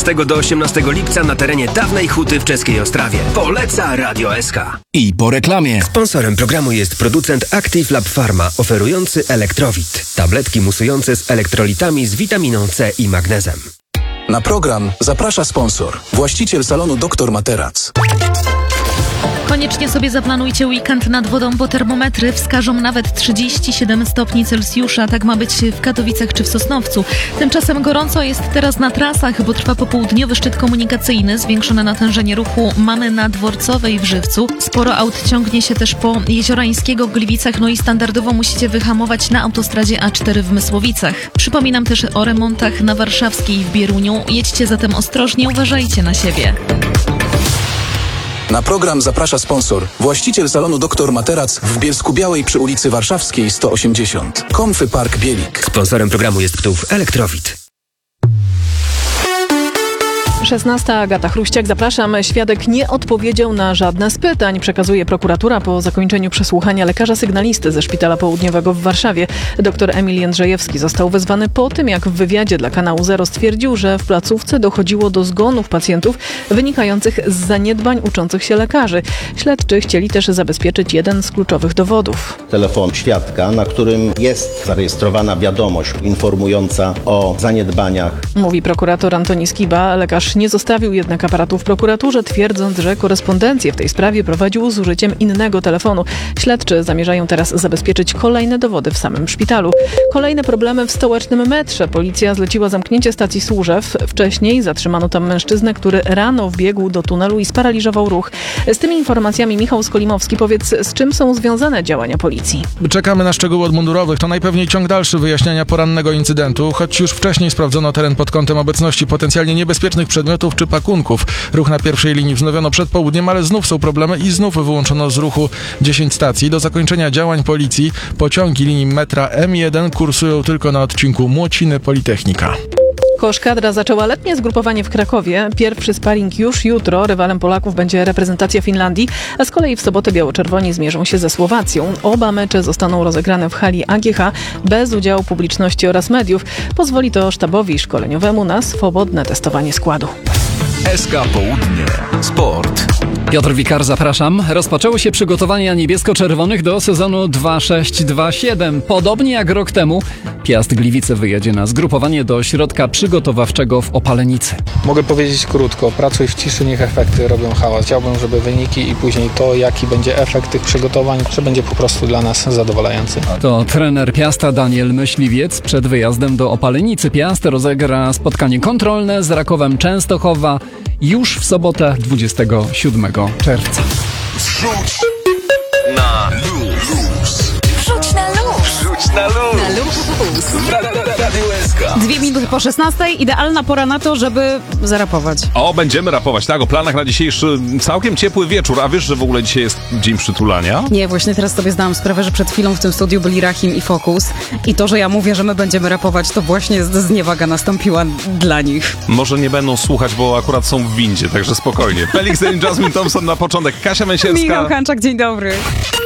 16 do 18 lipca na terenie dawnej Huty w Czeskiej Ostrawie. Poleca Radio SK. I po reklamie. Sponsorem programu jest producent Active Lab Pharma, oferujący Elektrowit. Tabletki musujące z elektrolitami z witaminą C i magnezem. Na program zaprasza sponsor, właściciel salonu Dr Materac. Koniecznie sobie zaplanujcie weekend nad wodą, bo termometry wskażą nawet 37 stopni Celsjusza. Tak ma być w Katowicach czy w Sosnowcu. Tymczasem gorąco jest teraz na trasach, bo trwa popołudniowy szczyt komunikacyjny. Zwiększone natężenie ruchu mamy na Dworcowej w Żywcu. Sporo aut ciągnie się też po Jeziorańskiego w Gliwicach, no i standardowo musicie wyhamować na autostradzie A4 w Mysłowicach. Przypominam też o remontach na Warszawskiej w Bieruniu. Jedźcie zatem ostrożnie, uważajcie na siebie. Na program zaprasza sponsor, właściciel salonu Dr Materac w Bielsku-Białej przy ulicy Warszawskiej 180. Comfy Park Bielik. Sponsorem programu jest PTUW Elektrowit. 16. Agata Chruściak, zapraszam. Świadek nie odpowiedział na żadne z pytań. Przekazuje prokuratura po zakończeniu przesłuchania lekarza sygnalisty ze Szpitala Południowego w Warszawie. Dr Emil Jędrzejewski został wezwany po tym, jak w wywiadzie dla kanału Zero stwierdził, że w placówce dochodziło do zgonów pacjentów wynikających z zaniedbań uczących się lekarzy. Śledczy chcieli też zabezpieczyć jeden z kluczowych dowodów. Telefon świadka, na którym jest zarejestrowana wiadomość informująca o zaniedbaniach. Mówi prokurator Antoni Skiba. Lekarz nie zostawił jednak aparatu w prokuraturze, twierdząc, że korespondencję w tej sprawie prowadził z użyciem innego telefonu. Śledczy zamierzają teraz zabezpieczyć kolejne dowody w samym szpitalu. Kolejne problemy w stołecznym metrze. Policja zleciła zamknięcie stacji Służew. Wcześniej zatrzymano tam mężczyznę, który rano wbiegł do tunelu i sparaliżował ruch. Z tymi informacjami Michał Skolimowski. Powiedz, z czym są związane działania policji? Czekamy na szczegóły od mundurowych. To najpewniej ciąg dalszy wyjaśniania porannego incydentu, choć już wcześniej sprawdzono teren pod kątem obecności potencjalnie niebezpiecznych przedmiotów czy pakunków. Ruch na pierwszej linii wznowiono przed południem, ale znów są problemy i znów wyłączono z ruchu 10 stacji. Do zakończenia działań policji pociągi linii metra M1 kursują tylko na odcinku Młociny-Politechnika. Koszkadra zaczęła letnie zgrupowanie w Krakowie. Pierwszy sparring już jutro. Rywalem Polaków będzie reprezentacja Finlandii, a z kolei w sobotę biało-czerwoni zmierzą się ze Słowacją. Oba mecze zostaną rozegrane w hali AGH bez udziału publiczności oraz mediów. Pozwoli to sztabowi szkoleniowemu na swobodne testowanie składu. SK Południe. Sport. Piotr Wikar, zapraszam. Rozpoczęły się przygotowania niebiesko-czerwonych do sezonu 2-6-2-7. Podobnie jak rok temu, Piast Gliwice wyjedzie na zgrupowanie do środka przygotowawczego w Opalenicy. Mogę powiedzieć krótko, pracuj w ciszy, niech efekty robią hałas. Chciałbym, żeby wyniki i później to, jaki będzie efekt tych przygotowań, że będzie po prostu dla nas zadowalający. To trener Piasta Daniel Myśliwiec. Przed wyjazdem do Opalenicy Piast rozegra spotkanie kontrolne z Rakowem Częstochowa już w sobotę 27 czerwca. Wrzuć na luz. Wrzuć na luz. Wrzuć na luz. Na luz. Radio SK. 2 minuty po 16. Idealna pora na to, żeby zarapować. O, będziemy rapować, tak, o planach na dzisiejszy całkiem ciepły wieczór. A wiesz, że w ogóle dzisiaj jest dzień przytulania? Nie, właśnie teraz sobie zdałam sprawę, że przed chwilą w tym studiu byli Rahim i Focus. I to, że ja mówię, że my będziemy rapować, to właśnie zniewaga nastąpiła dla nich. Może nie będą słuchać, bo akurat są w windzie, także spokojnie. Felix and Jasmine Thompson na początek. Kasia Męsierska. Michał Hanczak, dzień dobry.